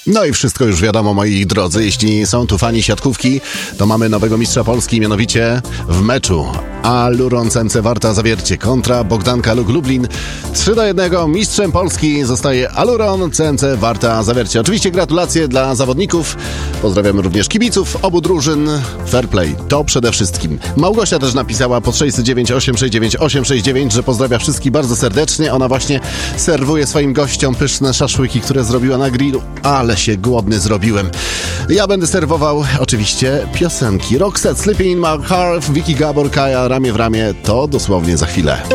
No i wszystko już wiadomo, moi drodzy. Jeśli są tu fani siatkówki, to mamy nowego mistrza Polski, mianowicie w meczu Aluron CMC Warta Zawiercie kontra Bogdanka Luk Lublin. 3-1. Mistrzem Polski zostaje Aluron CMC Warta Zawiercie. Oczywiście gratulacje dla zawodników. Pozdrawiamy również kibiców obu drużyn. Fair play, to przede wszystkim. Małgosia też napisała pod 609 869 869, że pozdrawia wszystkich bardzo serdecznie. Ona właśnie serwuje swoim gościom pyszne szaszłyki, które zrobiła na grillu. Ale się głodny zrobiłem. Ja będę serwował oczywiście piosenki. Roxette, Sleeping in My Heart, Vicky Gabor, Kaja, ramię w ramię. To dosłownie za chwilę.